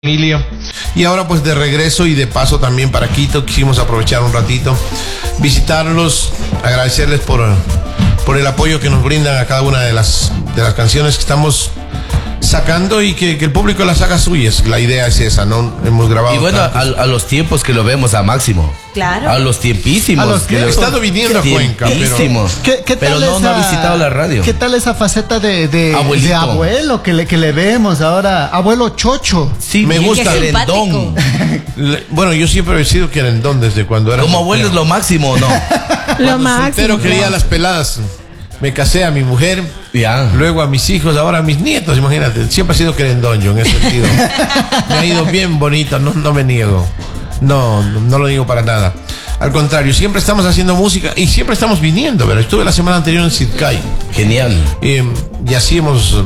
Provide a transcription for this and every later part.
familia. Y ahora pues de regreso y de paso también para Quito, quisimos aprovechar un ratito, visitarlos, agradecerles por el apoyo que nos brindan a cada una de las canciones que estamos sacando y que el público las haga suyas. La idea es esa, ¿no? Hemos grabado. Y bueno, a los tiempos que lo vemos a Máximo. Claro. A los tiempísimos. A los que he estado viniendo a Cuenca, pero no ha visitado la radio. ¿Qué tal esa faceta de abuelo que le vemos ahora? Abuelo chocho. Sí, me gusta. Querendón. Bueno, yo siempre he sido querendón desde cuando era como abuelo es lo máximo, ¿no? Lo máximo. Soltero quería las peladas. Me casé a mi mujer, luego a mis hijos, ahora a mis nietos, imagínate. Siempre he sido querendón yo en ese sentido. Me ha ido bien bonito, no me niego. No lo digo para nada. Al contrario, siempre estamos haciendo música y siempre estamos viniendo. Pero estuve la semana anterior en Sidcay. Genial. Y así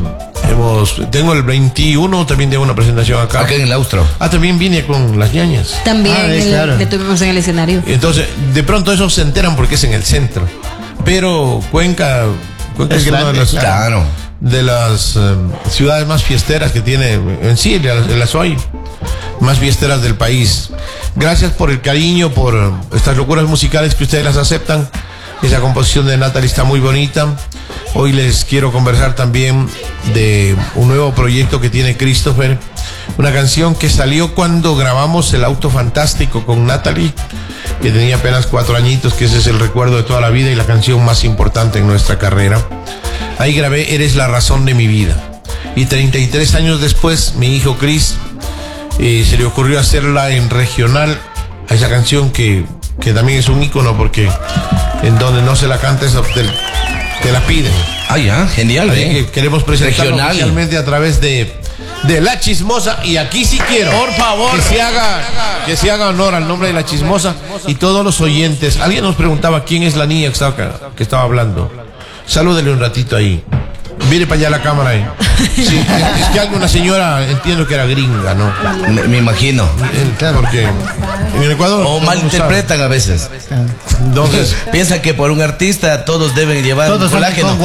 tengo el 21, también tengo una presentación acá. Acá en el Austro. También vine con las ñañas. También claro. le tuvimos en el escenario. Entonces, de pronto esos se enteran porque es en el centro. Pero Cuenca es una de las ciudades más fiesteras que tiene en sí, la SOAY, más fiesteras del país. Gracias por el cariño, por estas locuras musicales que ustedes las aceptan. Esa composición de Natalie está muy bonita. Hoy les quiero conversar también de un nuevo proyecto que tiene Christopher. Una canción que salió cuando grabamos El Auto Fantástico con Natalie, que tenía apenas 4 añitos, que ese es el recuerdo de toda la vida y la canción más importante en nuestra carrera. Ahí grabé Eres la razón de mi vida. Y 33 años después, mi hijo Chris se le ocurrió hacerla en regional, a esa canción que también es un ícono, porque en donde no se la canta te la piden. Ya, genial. Que queremos presentarla oficialmente a través de La Chismosa, y aquí sí quiero, por favor, que se haga honor al nombre de La Chismosa y todos los oyentes. Alguien nos preguntaba quién es la niña que estaba hablando. Salúdele un ratito ahí. Mire para allá la cámara ahí. Sí, es que alguna señora, entiendo que era gringa, ¿no? Me imagino. Porque en el Ecuador o malinterpretan a veces. Entonces piensa que por un artista todos deben llevar un colágeno.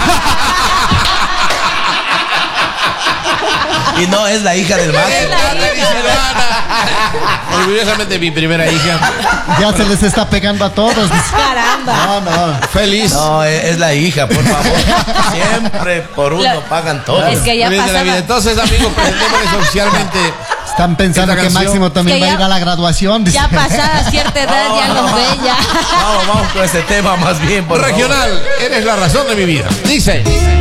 Y no, es la hija del máximo. Orgullosamente mi primera hija. Ya se les está pegando a todos. Caramba. No. Feliz. No, es la hija, por favor. Siempre por uno pagan todos. Es que ya pasaba. Entonces, amigos, presentémosles oficialmente. Están pensando que Máximo también va a ir a la graduación. Dice. Ya pasada cierta edad, ya los ve ya. Vamos con ese tema más bien, por Regional, favor. Eres la razón de mi vida. Dice.